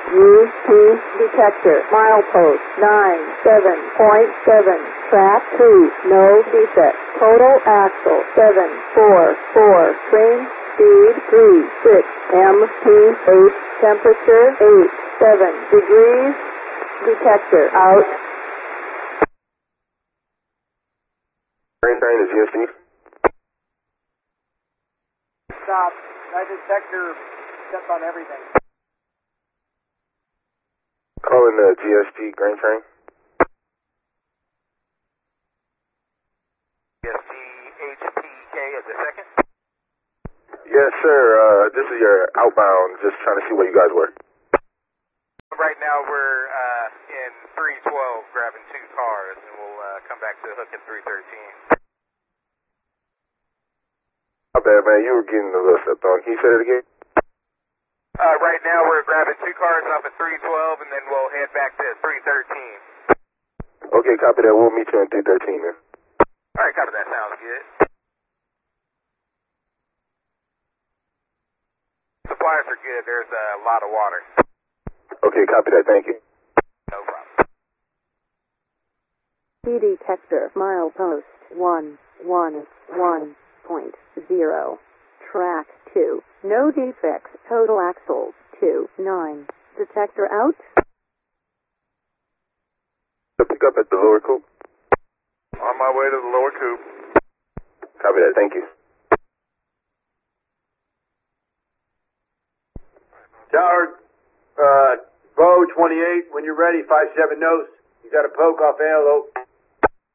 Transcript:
UP detector, milepost 97.7, track 2, no defect, total axle 744, train speed 36, MT8, temperature 87 degrees, detector out. Train to GSD. Stop. My detector stepped on everything. Calling the GST grain train. GST HPK at the second. Yes, sir. This is your outbound. Just trying to see where you guys were. Right now we're in 312 grabbing 2 cars, and we'll come back to the hook at 313. My bad, man. You were getting a little stepped on. Can you say that again? Right now we're grabbing 2 cars off at 312, and then we'll head back to 313. Okay, copy that. We'll meet you in 313, man. All right, copy that. Sounds good. Supplies are good. There's a lot of water. Okay, copy that. Thank you. No problem. C detector, milepost 111.0, track 2, no defects, total axles 29, detector out. Pick up at the lower coupe. On my way to the lower coupe. Copy that. Thank you. Tower, Bo 28, when you're ready, 57 nose. You got a poke off Antelope.